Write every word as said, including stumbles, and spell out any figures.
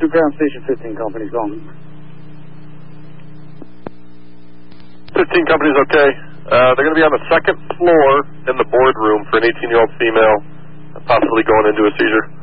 to ground station fifteen company's gone. fifteen company's okay. Uh, they're going to be on the second floor in the boardroom for an eighteen-year-old female, possibly going into a seizure.